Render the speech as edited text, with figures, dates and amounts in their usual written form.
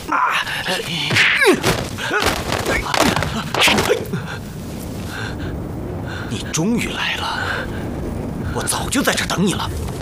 你终于来了，我早就在这等你了。